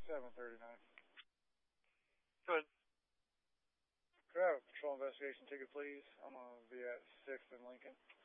739. Go ahead. Could I have a patrol investigation ticket, please? I'm going to be at 6th and Lincoln.